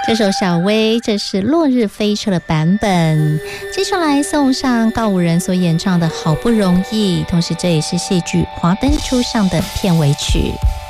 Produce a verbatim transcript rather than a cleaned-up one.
这首小薇，这是落日飞车的版本。接下来送上告五人所演唱的好不容易，同时这也是戏剧华灯初上的片尾曲。